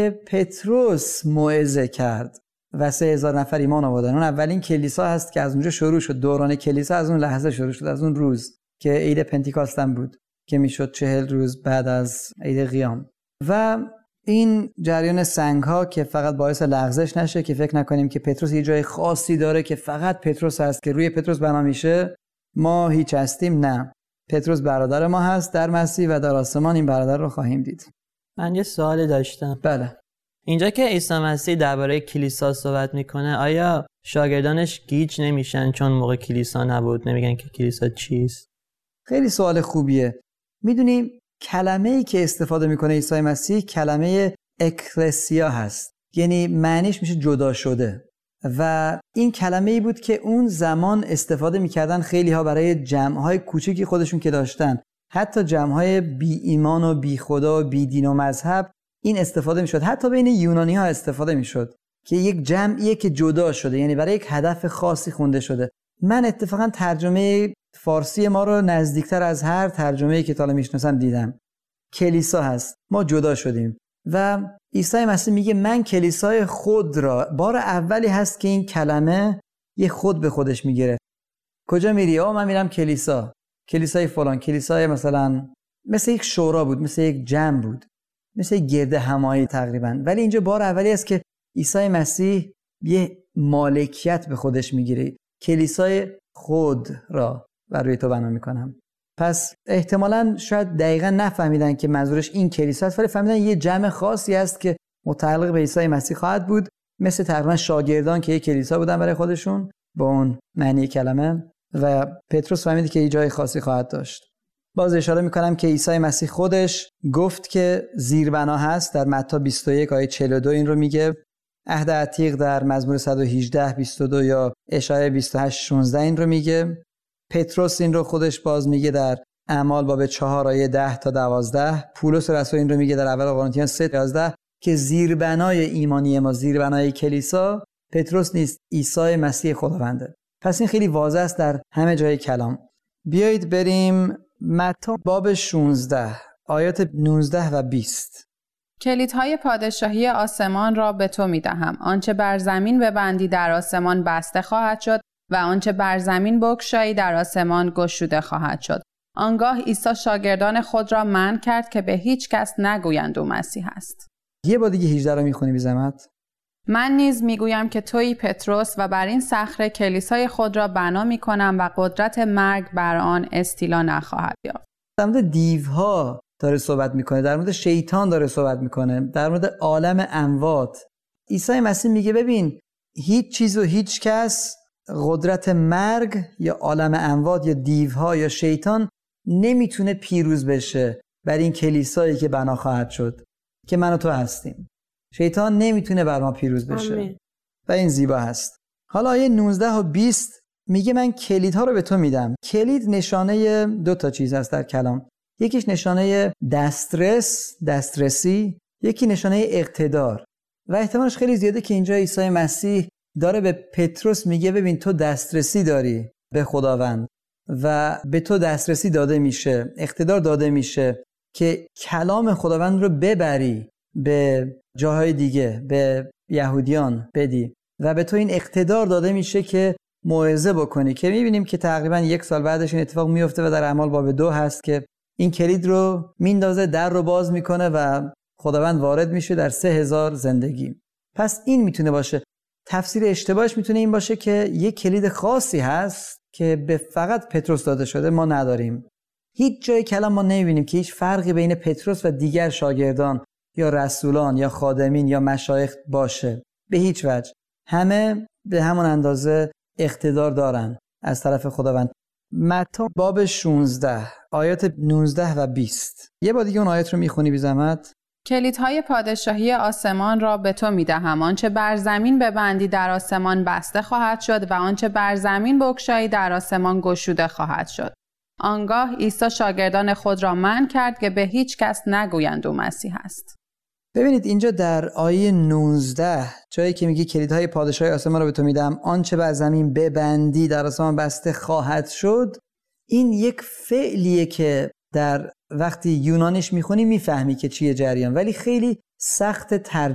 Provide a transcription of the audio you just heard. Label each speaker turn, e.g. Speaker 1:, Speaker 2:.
Speaker 1: که پتروس موعظه کرد و 3000 نفر ایمان آوردن. اون اولین کلیسا هست که از اونجا شروع شد. دوران کلیسا از اون لحظه شروع شد، از اون روز که عید پنتیکاست بود که میشد 40 روز بعد از عید قیام. و این جریان سنگ ها که فقط باعث لغزش نشه که فکر نکنیم که پتروس یه جای خاصی داره که فقط پتروس هست که روی پتروس بنا میشه ما هیچ هستیم. نه، پتروس برادر ما هست در مسیح و در آسمان این برادر رو خواهیم دید.
Speaker 2: من یه سوالی داشتم.
Speaker 1: بله.
Speaker 2: اینجا که عیسی مسیح درباره کلیسا صحبت میکنه، آیا شاگردانش گیج نمیشن چون موقع کلیسا نبود؟ نمیگن که کلیسا چیست؟
Speaker 1: خیلی سوال خوبیه. میدونی کلمه‌ای که استفاده میکنه عیسی مسیح کلمه اکلسیا هست، یعنی معنیش میشه جدا شده. و این کلمه‌ای بود که اون زمان استفاده میکردن خیلی ها برای جمع‌های کوچیکی خودشون که داشتن، حتی جمع‌های بی ایمان و بی خدا و بی دین و مذهب این استفاده میشد. حتی بین یونانی‌ها استفاده میشد که یک جمعیه که جدا شده، یعنی برای یک هدف خاصی خونده شده. من اتفاقا ترجمه فارسی ما رو نزدیکتر از هر ترجمه‌ای که تا حالا میشناسم دیدم. کلیسا هست، ما جدا شدیم. و عیسی مسیح میگه من کلیسای خود را، بار اولی هست که این کلمه یه خود به خودش میگیره. کجا میری؟ من میرم کلیسا، کلیسای فلان، کلیسای مثلا مثل یک شورا بود، مثل یک جمع بود، مثل یک گرد همایی تقریبا. ولی اینجا بار اولی است که عیسی مسیح یه مالکیت به خودش میگیره. کلیسای خود را بر روی تو بنا میکنم. پس احتمالاً شاید دقیقاً نفهمیدن که منظورش این کلیسا است، ولی فهمیدن یه جمع خاصی است که متعلق به عیسی مسیح خواهد بود، مثل تقریبا شاگردان که یک کلیسا بودن برای خودشون با اون معنی کلمه. و پتروس فهمید که یه جای خاصی خواهد داشت. باز اشاره میکنم که عیسی مسیح خودش گفت که زیربنا هست. در متی 21 آیه 42 این رو میگه. عهد عتیق در مزمور 118 22 یا اشعیا 28 16 این رو میگه. پتروس این رو خودش باز میگه در اعمال باب 4 آیه 10 تا 12. پولس رسول این رو میگه در اول قرنتیان 3 تا 11 که زیربنای ایمانی ما، زیربنای کلیسا پتروس نیست، عیسی مسیح خداونده. پس این خیلی واضح است در همه جای کلام. بیایید بریم متی باب 16 آیات 19 و 20.
Speaker 3: کلیدهای پادشاهی آسمان را به تو میدهم. آنچه بر زمین ببندی در آسمان بسته خواهد شد و آنچه بر زمین بگشایی در آسمان گشوده خواهد شد. آنگاه عیسی شاگردان خود را منع کرد که به هیچ کس نگویند او مسیح است.
Speaker 1: یه بار دیگه 18 رو میخونی بی زحمت؟
Speaker 3: من نیز میگویم که تویی پتروس و بر این صخره کلیسای خود را بنا میکنم و قدرت مرگ بر آن استیلا نخواهد یافت.
Speaker 1: در مورد دیوها داره صحبت میکنه، در مورد شیطان داره صحبت میکنه، در مورد عالم اموات. عیسی مسیح میگه ببین هیچ چیز و هیچ کس قدرت مرگ یا عالم اموات یا دیوها یا شیطان نمیتونه پیروز بشه بر این کلیسایی که بنا خواهد شد که من و تو هستیم. شیطان نمیتونه بر ما پیروز بشه. آمین. و این زیبا هست. حالا آیه 19 و 20 میگه من کلیدها رو به تو میدم. کلید نشانه دو تا چیز هست در کلام. یکیش نشانه دسترسی، یکی نشانه اقتدار. و احتمالش خیلی زیاده که اینجا عیسی مسیح داره به پتروس میگه ببین تو دسترسی داری به خداوند و به تو دسترسی داده میشه، اقتدار داده میشه که کلام خداوند رو ببری به جاهای دیگه، به یهودیان بدی و به تو این اقتدار داده میشه که موعظه بکنی. که میبینیم که تقریبا 1 سال بعدش این اتفاق میفته و در اعمال باب 2 هست که این کلید رو میندازه، در رو باز میکنه و خداوند وارد میشه در 3000 زندگی. پس این میتونه باشه. تفسیر اشتباهش میتونه این باشه که یک کلید خاصی هست که به فقط پتروس داده شده، ما نداریم. هیچ جای کلام ما نمیبینیم که هیچ فرقی بین پتروس و دیگر شاگردان یا رسولان یا خادمین یا مشایخ باشه، به هیچ وجه. همه به همون اندازه اقتدار دارن از طرف خداوند. متی باب 16 آیات 19 و 20. یه بار دیگه اون آیات رو میخونی بی زحمت؟
Speaker 3: کلیدهای پادشاهی آسمان را به تو میدهم. آنچه بر زمین ببندی در آسمان بسته خواهد شد و آنچه بر زمین بگشایی در آسمان گشوده خواهد شد. آنگاه عیسی شاگردان خود را منع کرد که به هیچ کس نگویند او مسیح است.
Speaker 1: ببینید اینجا در آیه 19 جایی که میگه کلیدهای پادشاهی آسمان را به تو میدم، آنچه بر زمین ببندی در آسمان بسته خواهد شد، این یک فعلیه که در وقتی یونانیش میخونی میفهمی که چیه جریان، ولی خیلی سخت ترجمه